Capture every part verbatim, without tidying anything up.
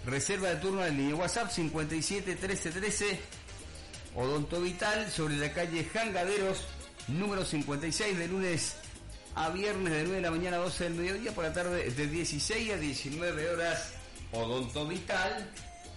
Reserva de turno en línea WhatsApp cincuenta y siete trece trece. Odonto Vital sobre la calle Jangaderos, número cincuenta y seis, de lunes a viernes de nueve de la mañana a doce del mediodía, por la tarde de dieciséis a diecinueve horas. Odonto Vital.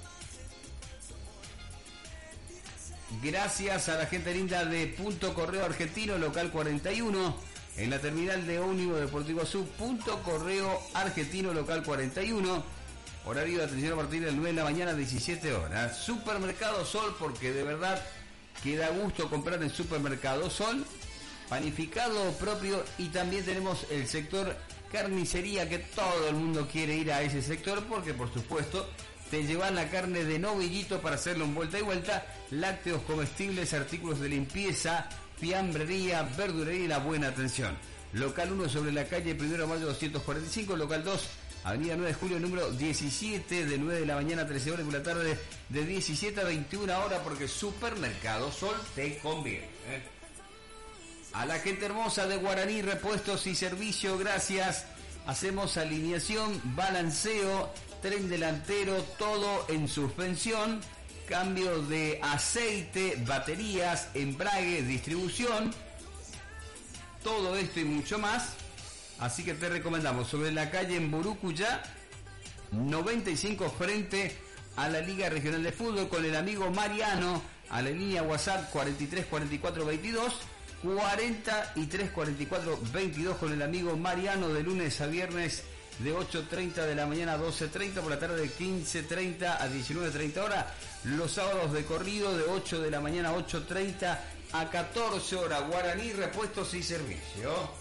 Gracias a la gente linda de Punto Correo Argentino, local cuarenta y uno, en la terminal de ómnibus Deportivo Sur. Punto Correo Argentino, local cuarenta y uno. Horario de atención a partir del nueve de la mañana, diecisiete horas. Supermercado Sol, porque de verdad que da gusto comprar en Supermercado Sol. Panificado propio, y también tenemos el sector carnicería, que todo el mundo quiere ir a ese sector porque por supuesto te llevan la carne de novillito para hacerlo en vuelta y vuelta, lácteos comestibles, artículos de limpieza, fiambrería, verdulería y la buena atención. Local uno sobre la calle Primero de Mayo doscientos cuarenta y cinco, local dos, avenida nueve de julio número diecisiete, de nueve de la mañana a trece horas y por la tarde de diecisiete a veintiuna horas, porque Supermercado Sol te conviene, ¿eh? A la gente hermosa de Guaraní Repuestos y Servicio, gracias. Hacemos alineación, balanceo, tren delantero, todo en suspensión, cambio de aceite, baterías, embrague, distribución, todo esto y mucho más. Así que te recomendamos sobre la calle en Burucuyá noventa y cinco, frente a la Liga Regional de Fútbol, con el amigo Mariano, a la línea WhatsApp cuarenta y tres cuarenta y cuatro veintidós, cuarenta y tres cuarenta y cuatro veintidós, con el amigo Mariano, de lunes a viernes de ocho treinta de la mañana a doce treinta, por la tarde de quince treinta a diecinueve treinta horas, los sábados de corrido de ocho de la mañana a ocho treinta a catorce horas. Guaraní Repuestos y Servicio.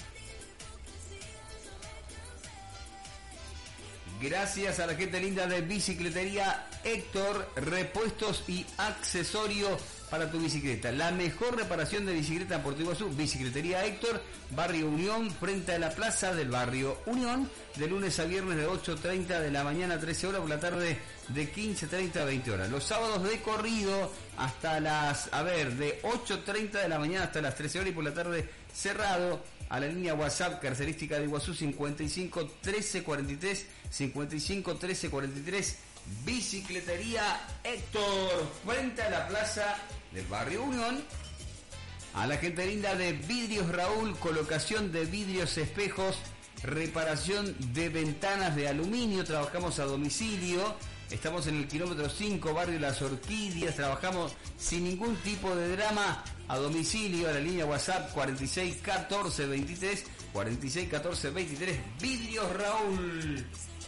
Gracias a la gente linda de Bicicletería Héctor, repuestos y accesorios para tu bicicleta. La mejor reparación de bicicleta en Puerto Iguazú. Bicicletería Héctor, Barrio Unión, frente a la plaza del Barrio Unión, de lunes a viernes de ocho treinta de la mañana a trece horas, por la tarde de quince treinta a veinte horas. Los sábados de corrido hasta las, a ver, de ocho treinta de la mañana hasta las trece horas, y por la tarde cerrado. A la línea WhatsApp característica de Iguazú cincuenta y cinco trece cuarenta y tres, cincuenta y cinco trece cuarenta y tres. Bicicletería Héctor, frente a la plaza del Barrio Unión. A la gente linda de Vidrios Raúl, colocación de vidrios, espejos, reparación de ventanas de aluminio, trabajamos a domicilio. Estamos en el kilómetro cinco, barrio Las Orquídeas, trabajamos sin ningún tipo de drama a domicilio. A la línea WhatsApp cuarenta y seis catorce veintitrés, cuarenta y seis catorce veintitrés. Vidrios Raúl.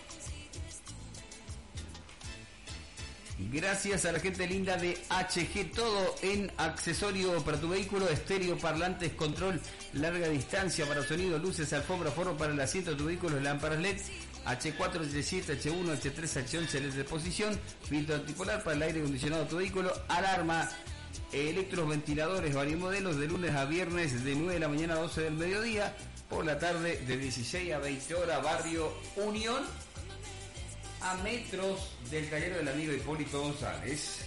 Gracias a la gente linda de H G, todo en accesorio para tu vehículo, estéreo, parlantes, control larga distancia para sonido, luces, alfombra, forro para el asiento de tu vehículo, lámparas L E D, H cuatro, H siete, H uno, H tres, H once, L E D de posición, filtro antipolar para el aire acondicionado de tu vehículo, alarma, electroventiladores, varios modelos, de lunes a viernes de nueve de la mañana a doce del mediodía, por la tarde de dieciséis a veinte horas, Barrio Unión, a metros del taller del amigo Hipólito González.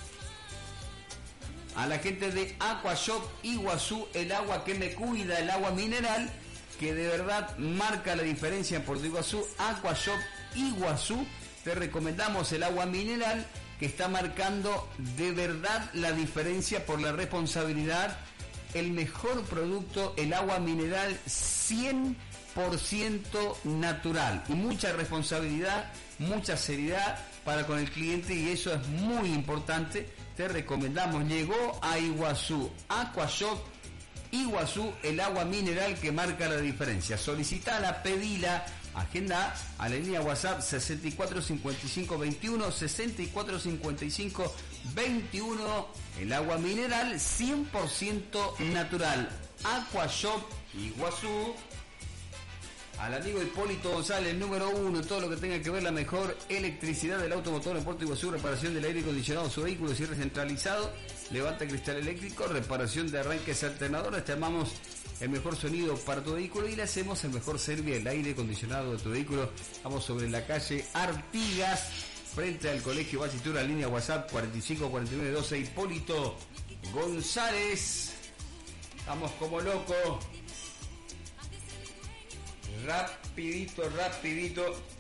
A la gente de Aqua Shop Iguazú, el agua que me cuida, el agua mineral que de verdad marca la diferencia en Puerto Iguazú. Aqua Shop Iguazú, te recomendamos el agua mineral que está marcando de verdad la diferencia por la responsabilidad. El mejor producto, el agua mineral cien por ciento natural, y mucha responsabilidad, mucha seriedad para con el cliente, y eso es muy importante. Te recomendamos. Llegó a Iguazú Aqua Shop Iguazú, el agua mineral que marca la diferencia. Solicitala, pedila, agenda a la línea WhatsApp sesenta y cuatro cincuenta y cinco veintiuno, sesenta y cuatro cincuenta y cinco veintiuno. El agua mineral cien por ciento natural. Aqua Shop Iguazú. Al amigo Hipólito González, número uno, todo lo que tenga que ver la mejor electricidad del automotor en Puerto Iguazú, reparación del aire acondicionado, su vehículo, cierre centralizado, levanta cristal eléctrico, reparación de arranques alternadores. Te llamamos el mejor sonido para tu vehículo y le hacemos el mejor servicio al aire acondicionado de tu vehículo. Vamos sobre la calle Artigas, frente al Colegio Basitura, línea WhatsApp cuarenta y cinco cuarenta y nueve doce. Hipólito González. Vamos como loco. Rapidito, rapidito.